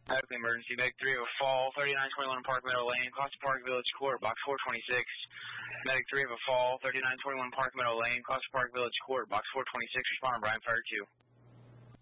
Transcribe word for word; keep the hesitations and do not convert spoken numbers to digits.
Medical emergency. Medic three of a fall, thirty-nine twenty-one Park Meadow Lane, Costa Park Village Court, box four twenty-six. Medic three of a fall, thirty-nine twenty-one Park Meadow Lane, Costa Park Village Court, box four twenty-six. Responder Brian Fire two.